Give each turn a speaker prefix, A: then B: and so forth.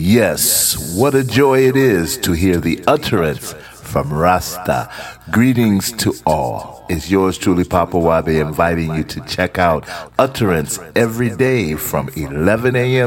A: Yes, what a joy it is to hear the utterance from Rasta. Greetings to all. It's yours truly, Papa Wabi, inviting you to check out Utterance every day from 11 a.m.